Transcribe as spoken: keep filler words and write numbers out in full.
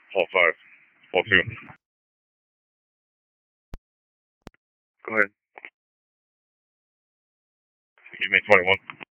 Hall five. Hall two. Go ahead. You made twenty-one.